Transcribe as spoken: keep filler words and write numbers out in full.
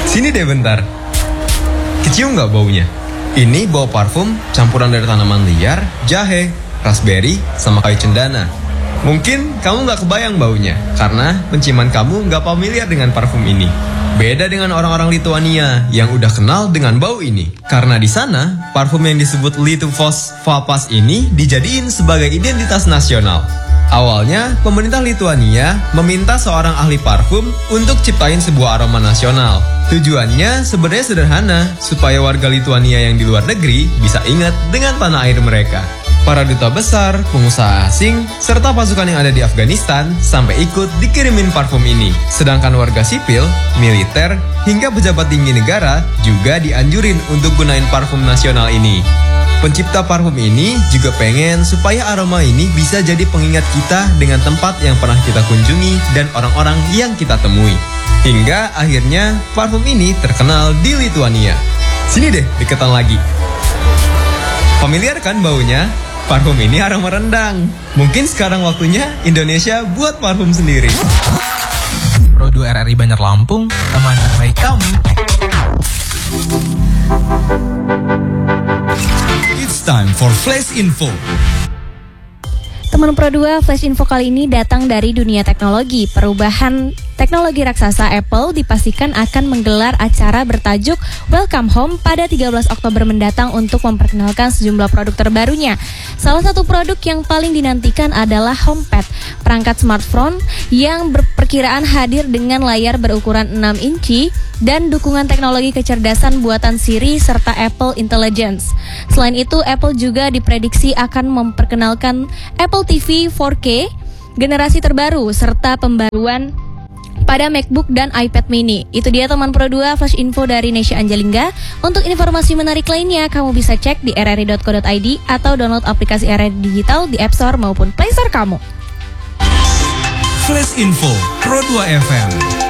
Sini deh bentar. Kecium nggak baunya? Ini bau parfum campuran dari tanaman liar, jahe, raspberry, sama kayu cendana. Mungkin kamu nggak kebayang baunya, karena penciuman kamu nggak familiar dengan parfum ini. Beda dengan orang-orang Lituania yang udah kenal dengan bau ini. Karena di sana, parfum yang disebut Lietuvos Kvapas ini dijadiin sebagai identitas nasional. Awalnya, pemerintah Lituania meminta seorang ahli parfum untuk ciptain sebuah aroma nasional. Tujuannya sebenarnya sederhana, supaya warga Lituania yang di luar negeri bisa ingat dengan tanah air mereka. Para duta besar, pengusaha asing, serta pasukan yang ada di Afghanistan sampai ikut dikirimin parfum ini. Sedangkan warga sipil, militer, hingga pejabat tinggi negara juga dianjurin untuk gunain parfum nasional ini. Pencipta parfum ini juga pengen supaya aroma ini bisa jadi pengingat kita dengan tempat yang pernah kita kunjungi dan orang-orang yang kita temui. Hingga akhirnya parfum ini terkenal di Lituania. Sini deh, deketan lagi. Familiar kan baunya? Parfum ini aroma rendang. Mungkin sekarang waktunya Indonesia buat parfum sendiri. Pro dua R R I Bandar Lampung, teman terbaik kamu. It's time for Flash Info. Teman Pro dua, Flash Info kali ini datang dari dunia teknologi. Perubahan teknologi raksasa Apple dipastikan akan menggelar acara bertajuk Welcome Home pada tiga belas Oktober mendatang untuk memperkenalkan sejumlah produk terbarunya. Salah satu produk yang paling dinantikan adalah HomePad, perangkat smartphone yang berperkiraan hadir dengan layar berukuran enam inci dan dukungan teknologi kecerdasan buatan Siri serta Apple Intelligence. Selain itu, Apple juga diprediksi akan memperkenalkan Apple T V four K generasi terbaru serta pembaruan pada MacBook dan iPad mini. Itu dia teman Pro dua, Flash Info dari Nesya Anjalingga. Untuk informasi menarik lainnya, kamu bisa cek di r r i dot co dot i d atau download aplikasi R R I Digital di App Store maupun Play Store kamu. Flash Info Pro dua F M.